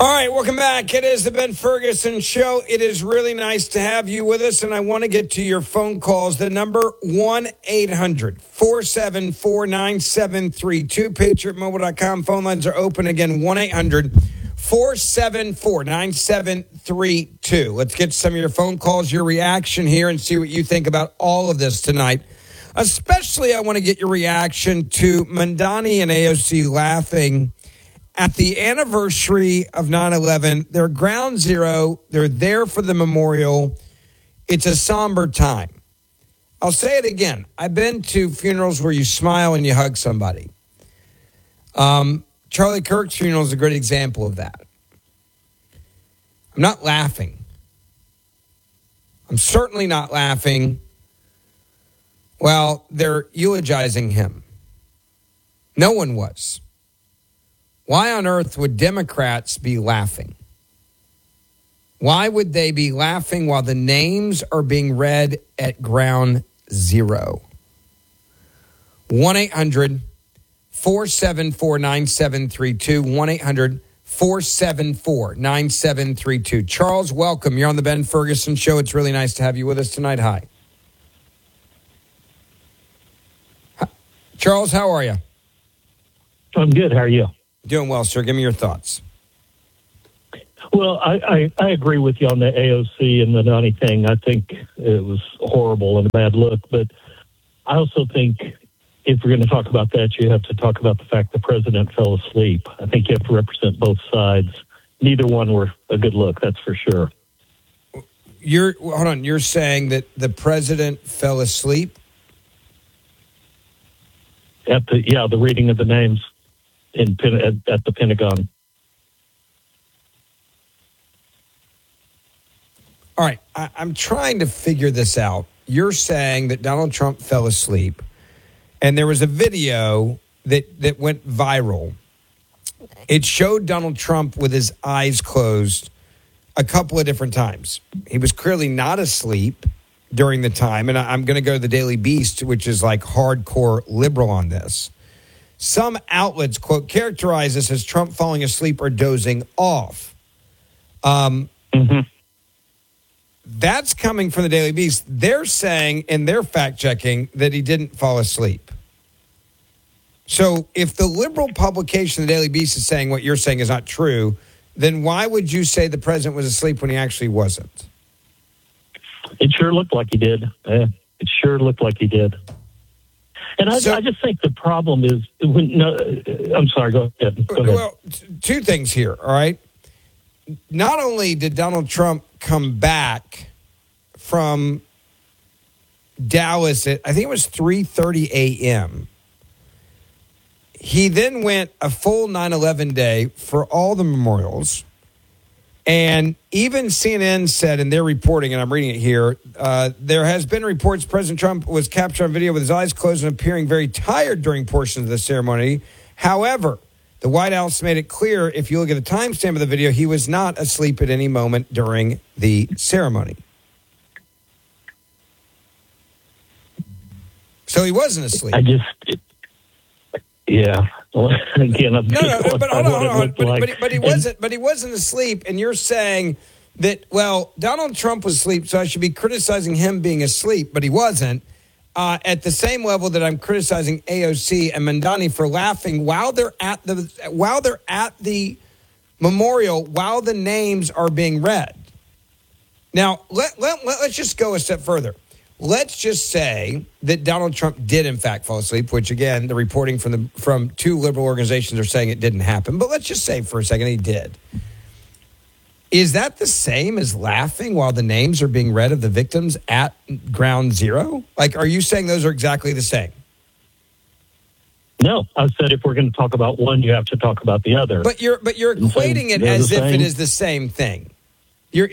All right, welcome back. It is the Ben Ferguson Show. It is really nice to have you with us, and I want to get to your phone calls. The number 1-800-474-9732. PatriotMobile.com. Phone lines are open again, 1-800-474-9732. Let's get some of your phone calls, your reaction here, and see what you think about all of this tonight. Especially, I want to get your reaction to Mamdani and AOC laughing at the anniversary of 9/11. They're ground zero. They're there for the memorial. It's a somber time. I'll say it again. I've been to funerals where you smile and you hug somebody. Charlie Kirk's funeral is a great example of that. I'm not laughing. I'm certainly not laughing while they're eulogizing him. No one was. Why on earth would Democrats be laughing? Why would they be laughing while the names are being read at ground zero? 1-800-474-9732. 1-800-474-9732. Charles, welcome. You're on the Ben Ferguson Show. It's really nice to have you with us tonight. Hi. Charles, how are you? I'm good. How are you? Doing well, sir. Give me your thoughts. Well, I agree with you on the AOC and the Donnie thing. I think it was horrible and a bad look. But I also think if we're going to talk about that, you have to talk about the fact the president fell asleep. I think you have to represent both sides. Neither one were a good look, that's for sure. Hold on. You're saying that the president fell asleep? At the reading of the names at the Pentagon. All right, I'm trying to figure this out. You're saying that Donald Trump fell asleep, and there was a video that went viral. It showed Donald Trump with his eyes closed a couple of different times. He was clearly not asleep during the time, and I'm going to go to the Daily Beast, which is like hardcore liberal on this. Some outlets, quote, characterize this as Trump falling asleep or dozing off. That's coming from the Daily Beast. They're saying in their fact-checking that he didn't fall asleep. So if the liberal publication, the Daily Beast, is saying what you're saying is not true, then why would you say the president was asleep when he actually wasn't? It sure looked like he did. It sure looked like he did. And I just think the problem is I'm sorry, go ahead. Well, two things here, all right? Not only did Donald Trump come back from Dallas at, I think it was 3:30 a.m., he then went a full 9/11 day for all the memorials. And even CNN said in their reporting, and I'm reading it here, there has been reports President Trump was captured on video with his eyes closed and appearing very tired during portions of the ceremony. However, the White House made it clear, if you look at the timestamp of the video, he was not asleep at any moment during the ceremony. So he wasn't asleep. Yeah. Well, again, but hold on. But he wasn't asleep, and you're saying that, well, Donald Trump was asleep, so I should be criticizing him being asleep, but he wasn't. At the same level that I'm criticizing AOC and Mamdani for laughing while they're at the memorial, while the names are being read. Now, let's just go a step further. Let's just say that Donald Trump did, in fact, fall asleep, which, again, the reporting from two liberal organizations are saying it didn't happen. But let's just say for a second he did. Is that the same as laughing while the names are being read of the victims at ground zero? Like, are you saying those are exactly the same? No, I said if we're going to talk about one, you have to talk about the other. But you're equating it as if it is the same thing. If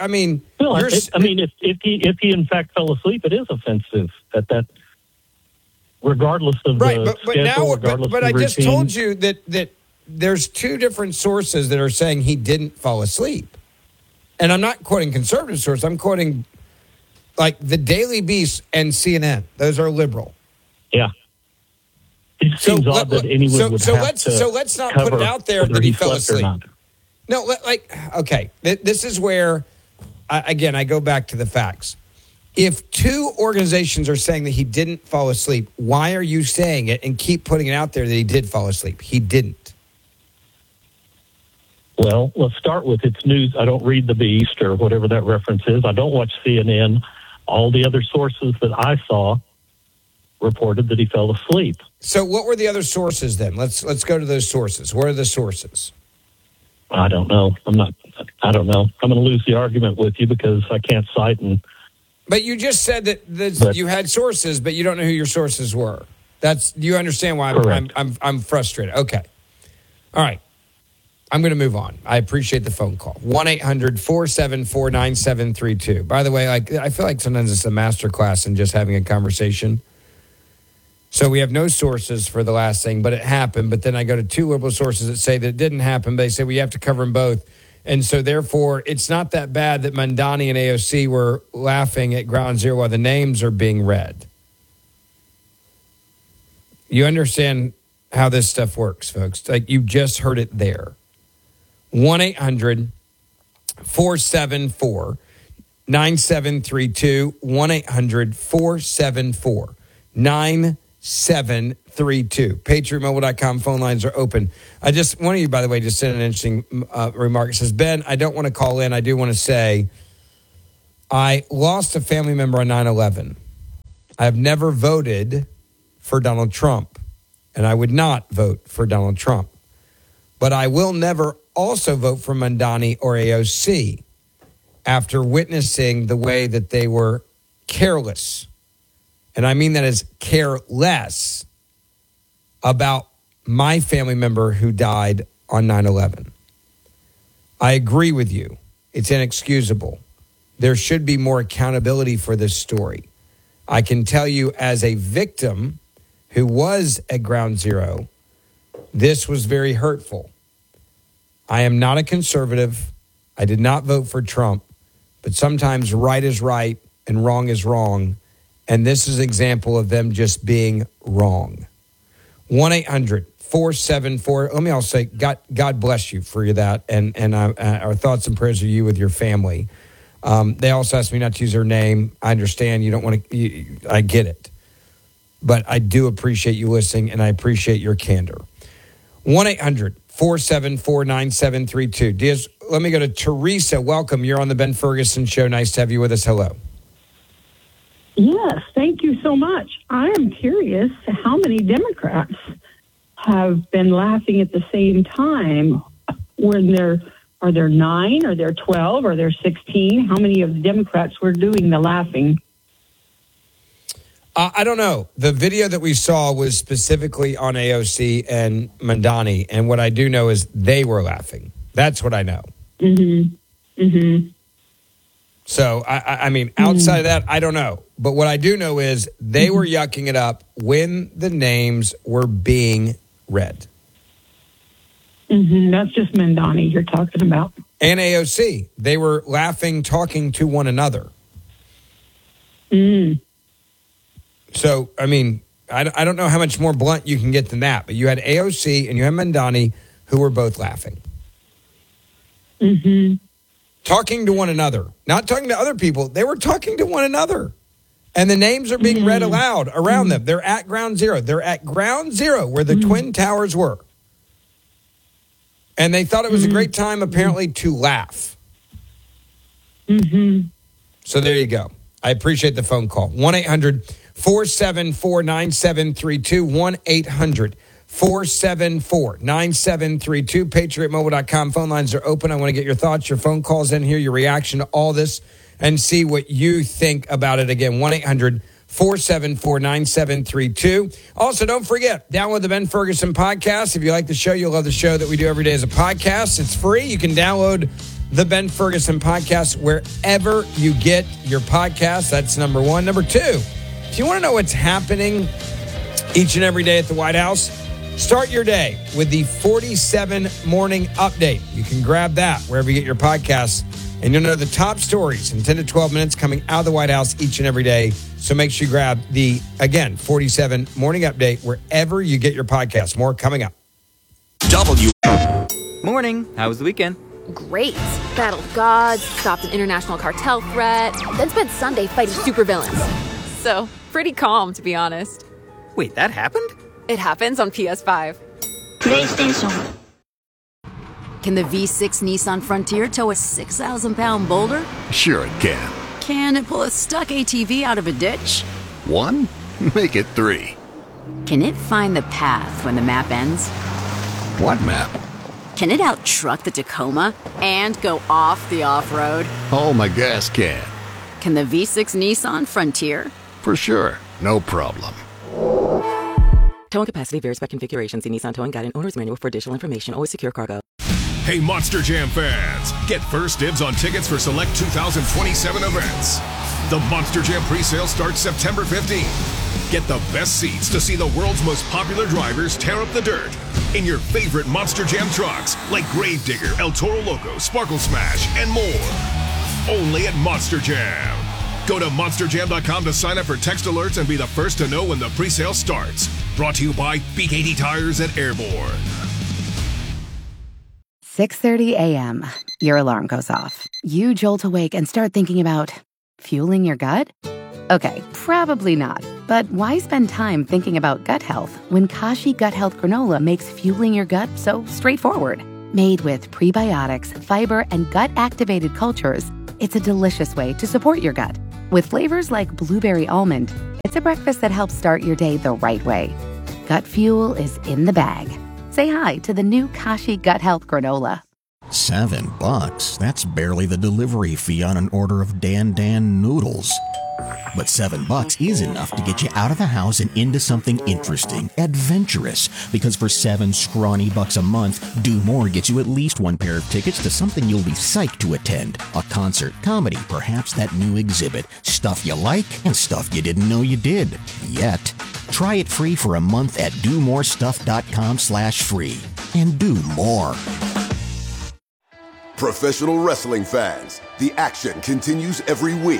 he in fact fell asleep, it is offensive at that, regardless of the schedule, but I just told you that there's two different sources that are saying he didn't fall asleep, and I'm not quoting conservative sources. I'm quoting like the Daily Beast and CNN. Those are liberal. Yeah. It seems odd that anyone would have to let's not put it out there that he fell asleep. No, okay. This is where, again, I go back to the facts. If two organizations are saying that he didn't fall asleep, why are you saying it and keep putting it out there that he did fall asleep? He didn't. Well, let's start with it's news. I don't read The Beast or whatever that reference is. I don't watch CNN. All the other sources that I saw reported that he fell asleep. So what were the other sources then? Let's go to those sources. What are the sources? I don't know. I don't know. I'm going to lose the argument with you because I can't cite and. But you just said that you had sources, but you don't know who your sources were. Do you understand why I'm frustrated? Okay. All right. I'm going to move on. I appreciate the phone call. 1-800-474-9732. By the way, I feel like sometimes it's a masterclass in just having a conversation. So we have no sources for the last thing, but it happened. But then I go to two liberal sources that say that it didn't happen. But they say we have to cover them both. And so, therefore, it's not that bad that Mamdani and AOC were laughing at Ground Zero while the names are being read. You understand how this stuff works, folks. Like, you just heard it there. 1-800-474-9732. 1-800-474-9732. PatriotMobile.com phone lines are open. One of you, by the way, just sent an interesting remark. It says, Ben, I don't want to call in. I do want to say I lost a family member on 9/11. I have never voted for Donald Trump, and I would not vote for Donald Trump. But I will never also vote for Mamdani or AOC after witnessing the way that they were careless. And I mean that as careless about my family member who died on 9/11. I agree with you. It's inexcusable. There should be more accountability for this story. I can tell you as a victim who was at Ground Zero, this was very hurtful. I am not a conservative. I did not vote for Trump, but sometimes right is right and wrong is wrong. And this is an example of them just being wrong. 1-800-474. Let me also say, God bless you for that. And our thoughts and prayers are you with your family. They also asked me not to use her name. I understand you don't want to. I get it. But I do appreciate you listening, and I appreciate your candor. 1-800-474-9732. Diaz, let me go to Teresa. Welcome. You're on the Ben Ferguson Show. Nice to have you with us. Hello. Yes, thank you so much. I am curious how many Democrats have been laughing at the same time. Are there 9? Are there 12? Are there 16? How many of the Democrats were doing the laughing? I don't know. The video that we saw was specifically on AOC and Mamdani, and what I do know is they were laughing. That's what I know. Mm-hmm. Mm-hmm. So, I mean, outside of that, I don't know. But what I do know is they were yucking it up when the names were being read. Mm-hmm. That's just Mamdani you're talking about. And AOC. They were laughing, talking to one another. Mm. So, I mean, I don't know how much more blunt you can get than that. But you had AOC and you had Mamdani who were both laughing. Mm-hmm. Talking to one another, not talking to other people. They were talking to one another. And the names are being read aloud around them. They're at Ground Zero. They're at Ground Zero where the Twin Towers were. And they thought it was a great time, apparently, to laugh. Mm-hmm. So there you go. I appreciate the phone call. 1-800-474-9732. 1-800-474-9732. PatriotMobile.com. Phone lines are open. I want to get your thoughts, your phone calls in here, your reaction to all this, and see what you think about it. Again, 1-800-474-9732. Also, don't forget, download the Ben Ferguson podcast. If you like the show, you'll love the show that we do every day as a podcast. It's free. You can download the Ben Ferguson podcast wherever you get your podcast. That's number one. Number two, if you want to know what's happening each and every day at the White House, start your day with the 47 Morning Update. You can grab that wherever you get your podcasts, and you'll know the top stories in 10 to 12 minutes coming out of the White House each and every day. So make sure you grab the, again, 47 Morning Update wherever you get your podcasts. More coming up. Morning. How was the weekend? Great. Battled gods, stopped an international cartel threat, then spent Sunday fighting supervillains. So, pretty calm, to be honest. Wait, that happened? It happens on PS5. PlayStation. Can the V6 Nissan Frontier tow a 6,000-pound boulder? Sure it can. Can it pull a stuck ATV out of a ditch? 1? Make it 3. Can it find the path when the map ends? What map? Can it out-truck the Tacoma and go off the off-road? Oh, my gas can. Can the V6 Nissan Frontier? For sure. No problem. Towing capacity varies by configuration. See Nissan Towing Guide and Owner's Manual for additional information. Always secure cargo. Hey, Monster Jam fans! Get first dibs on tickets for select 2027 events. The Monster Jam pre-sale starts September 15th. Get the best seats to see the world's most popular drivers tear up the dirt in your favorite Monster Jam trucks like Gravedigger, El Toro Loco, Sparkle Smash, and more. Only at Monster Jam. Go to monsterjam.com to sign up for text alerts and be the first to know when the pre-sale starts. Brought to you by BKT Tires at Airborne. 6:30 a.m. Your alarm goes off. You jolt awake and start thinking about fueling your gut? Okay, probably not. But why spend time thinking about gut health when Kashi Gut Health Granola makes fueling your gut so straightforward? Made with prebiotics, fiber, and gut-activated cultures, it's a delicious way to support your gut. With flavors like blueberry almond, it's a breakfast that helps start your day the right way. Gut fuel is in the bag. Say hi to the new Kashi Gut Health Granola. $7? That's barely the delivery fee on an order of Dan noodles. But $7 is enough to get you out of the house and into something interesting, adventurous. Because for $7 scrawny bucks a month, Do More gets you at least one pair of tickets to something you'll be psyched to attend. A concert, comedy, perhaps that new exhibit. Stuff you like and stuff you didn't know you did. Yet. Try it free for a month at domorestuff.com/free. And do more. Professional wrestling fans, the action continues every week.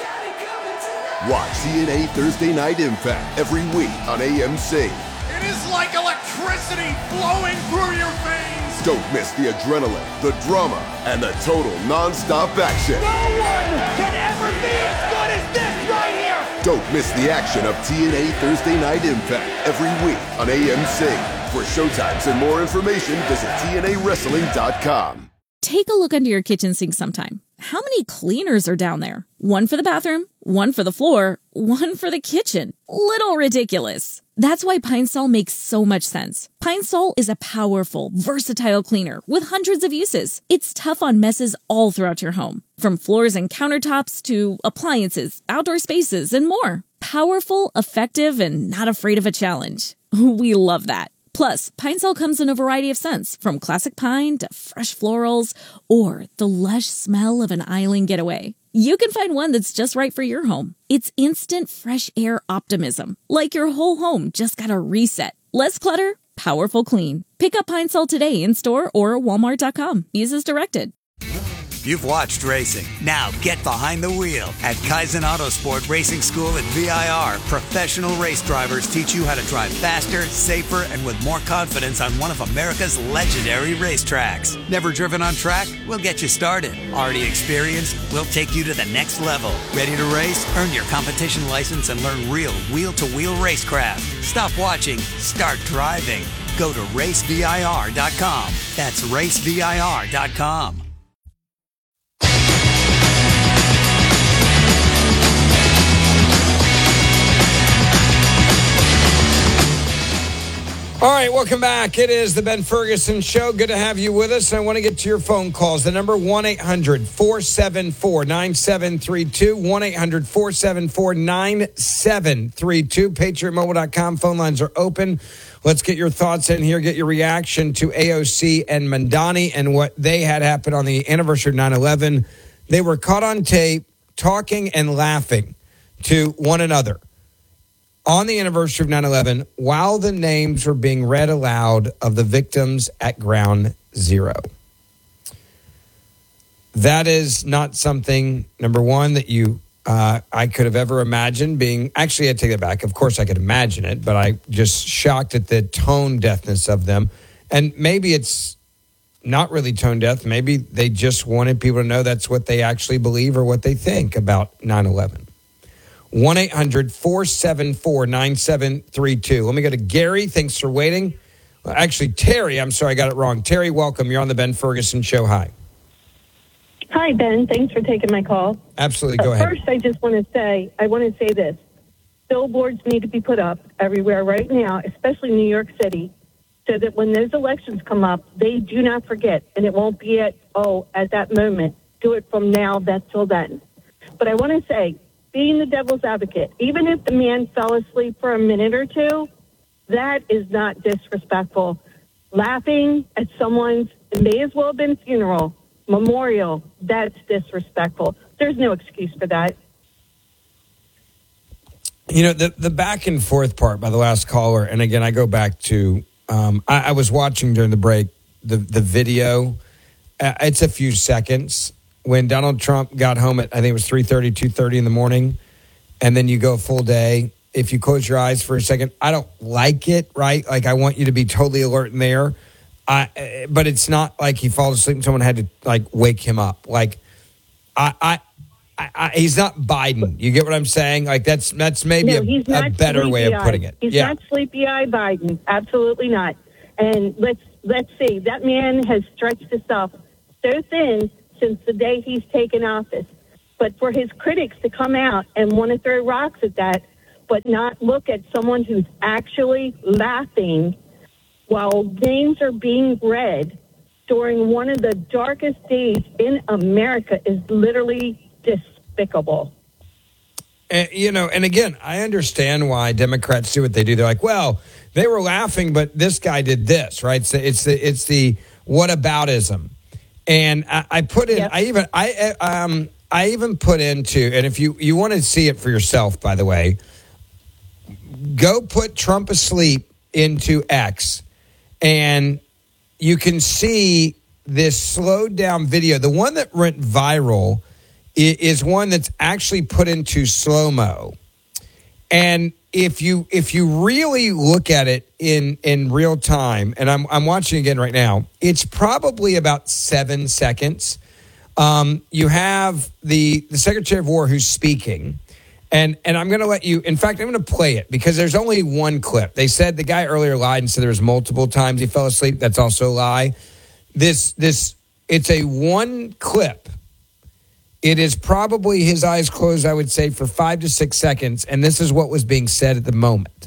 Watch TNA Thursday Night Impact every week on AMC. It is like electricity flowing through your veins. Don't miss the adrenaline, the drama, and the total non-stop action. No one can ever be as good as this right here. Don't miss the action of TNA Thursday Night Impact every week on AMC. For showtimes and more information, visit TNAWrestling.com. Take a look under your kitchen sink sometime. How many cleaners are down there? One for the bathroom, one for the floor, one for the kitchen. Little ridiculous. That's why Pine Sol makes so much sense. Pine Sol is a powerful, versatile cleaner with hundreds of uses. It's tough on messes all throughout your home, from floors and countertops to appliances, outdoor spaces, and more. Powerful, effective, and not afraid of a challenge. We love that. Plus, Pine Sol comes in a variety of scents, from classic pine to fresh florals, or the lush smell of an island getaway. You can find one that's just right for your home. It's instant fresh air optimism, like your whole home just got a reset. Less clutter, powerful clean. Pick up Pine Sol today in store or walmart.com. Use as directed. You've watched racing. Now get behind the wheel. At Kaizen Autosport Racing School at VIR, professional race drivers teach you how to drive faster, safer, and with more confidence on one of America's legendary racetracks. Never driven on track? We'll get you started. Already experienced? We'll take you to the next level. Ready to race? Earn your competition license and learn real wheel-to-wheel racecraft. Stop watching. Start driving. Go to racevir.com. That's racevir.com. All right, welcome back. It is the Ben Ferguson Show. Good to have you with us. I want to get to your phone calls. The number 1-800-474-9732, 1-800-474-9732. PatriotMobile.com. Phone lines are open. Let's get your thoughts in here. Get your reaction to AOC and Mandani and what they had happen on the anniversary of 9/11. They were caught on tape talking and laughing to one another on the anniversary of 9/11 while the names were being read aloud of the victims at Ground Zero. That is not something, number one, that I could have ever imagined being. Actually, I take it back. Of course, I could imagine it, but I just shocked at the tone deafness of them. And maybe it's not really tone deaf. Maybe they just wanted people to know that's what they actually believe or what they think about 9/11. 1-800-474-9732. Let me go to Gary. Thanks for waiting. Actually, Terry. I'm sorry, I got it wrong. Terry, welcome. You're on the Ben Ferguson Show. Hi. Hi, Ben. Thanks for taking my call. Absolutely. Go ahead. First, I want to say this. Billboards need to be put up everywhere right now, especially New York City, so that when those elections come up, they do not forget, and it won't be at that moment. Do it from now, that's till then. But I want to say, being the devil's advocate, even if the man fell asleep for a minute or two, that is not disrespectful. Laughing at someone's, it may as well have been funeral, memorial, that's disrespectful. There's no excuse for that. You know, the back and forth part by the last caller, and again, I go back to, I was watching during the break, the video. It's a few seconds. When Donald Trump got home at, I think it was 3:30, 2:30 in the morning, and then you go a full day. If you close your eyes for a second, I don't like it, right? Like, I want you to be totally alert in there. But it's not like he falls asleep and someone had to, like, wake him up. Like, he's not Biden. You get what I'm saying? Like, that's maybe a better way of putting it. He's not sleepy-eyed Biden. Absolutely not. And let's see. That man has stretched himself so thin since the day he's taken office. But for his critics to come out and want to throw rocks at that, but not look at someone who's actually laughing while names are being read during one of the darkest days in America is literally despicable. And again, I understand why Democrats do what they do. They're like, well, they were laughing, but this guy did this, right? So it's the whataboutism. And I put in, yep. I even put into, and if you want to see it for yourself, by the way, go put Trump asleep into X, and you can see this slowed down video. The one that went viral is one that's actually put into slow-mo. And if you really look at it in real time, and I'm watching again right now, it's probably about 7 seconds. You have the Secretary of War who's speaking, and I'm going to let you. In fact, I'm going to play it because there's only one clip. They said the guy earlier lied and said there was multiple times he fell asleep. That's also a lie. It's a one clip. It is probably his eyes closed, I would say, for 5 to 6 seconds, and this is what was being said at the moment.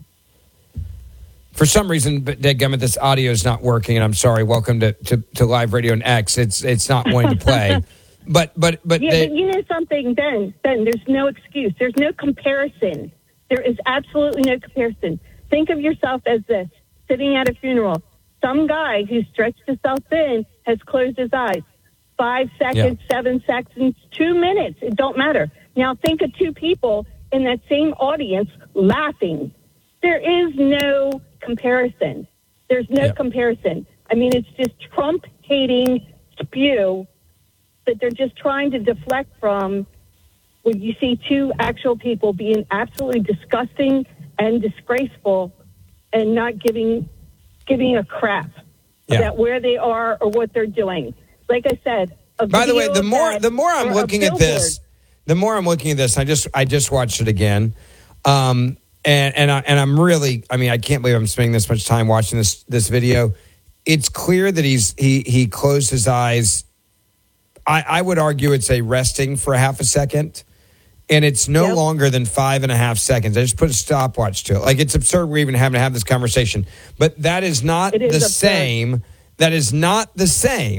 For some reason, dadgummit, this audio is not working, and I'm sorry. Welcome to Live Radio and X. It's not wanting to play. But you know something, Ben, there's no excuse. There's no comparison. There is absolutely no comparison. Think of yourself as this, sitting at a funeral. Some guy who stretched himself thin has closed his eyes. 5 seconds, 7 seconds, 2 minutes. It don't matter. Now think of two people in that same audience laughing. There is no comparison. There's no comparison. I mean, it's just Trump-hating spew that they're just trying to deflect from when you see two actual people being absolutely disgusting and disgraceful and not giving a crap about where they are or what they're doing. Like I said, by the way, the more I'm looking at this, I just watched it again, and I'm really, I mean, I can't believe I'm spending this much time watching this video. It's clear that he closed his eyes. I would argue it's a resting for half a second, and it's no longer than 5.5 seconds. I just put a stopwatch to it. Like, it's absurd we're even having to have this conversation, but that is not the same. That is not the same